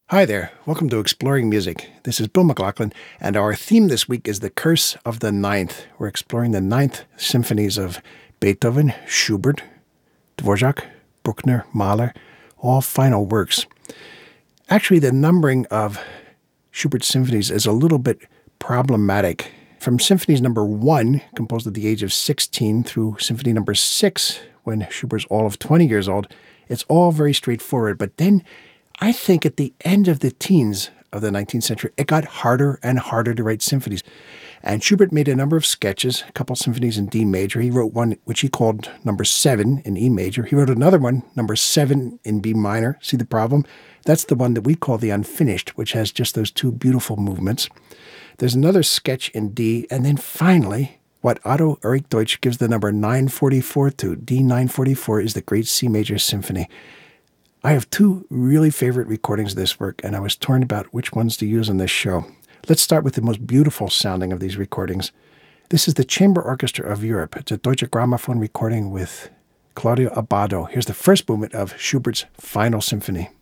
Hi there. Welcome to Exploring Music. This is Bill McLaughlin, and our theme this week is The Curse of the Ninth. We're exploring the ninth symphonies of Beethoven, Schubert, Dvorak, Bruckner, Mahler, all final works. Actually, the numbering of Schubert's symphonies is a little bit problematic. From symphonies number 1, composed at the age of 16, through symphony number 6, when Schubert's all of 20 years old, it's all very straightforward. But then I think at the end of the teens of the 19th century, it got harder and harder to write symphonies. And Schubert made a number of sketches, a couple symphonies in D major. He wrote one which he called number 7 in E major. He wrote another one, number 7 in B minor. See the problem? That's the one that we call the unfinished, which has just those two beautiful movements. There's another sketch in D, and then finally, what Otto Erich Deutsch gives the number 944 to, D 944, is the Great C Major Symphony. I have two really favorite recordings of this work, and I was torn about which ones to use on this show. Let's start with the most beautiful sounding of these recordings. This is the Chamber Orchestra of Europe. It's a Deutsche Grammophon recording with Claudio Abbado. Here's the first movement of Schubert's Final Symphony.